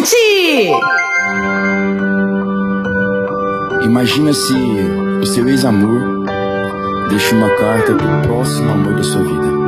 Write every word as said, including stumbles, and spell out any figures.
Imagina se o seu ex-amor deixa uma carta pro próximo amor da sua vida.